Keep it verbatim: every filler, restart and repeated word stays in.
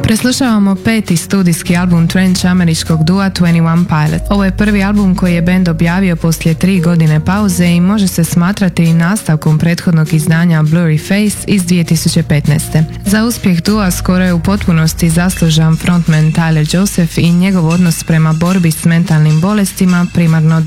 Preslušavamo peti studijski album Trench američkog dua Twenty One Pilots. Ovo je prvi album koji je bend objavio poslije tri godine pauze i može se smatrati i nastavkom prethodnog izdanja Blurry Face iz dvije tisuće petnaeste. Za uspjeh dua skoro je u potpunosti zaslužan frontman Tyler Joseph i njegov odnos prema borbi s mentalnim bolestima, primarno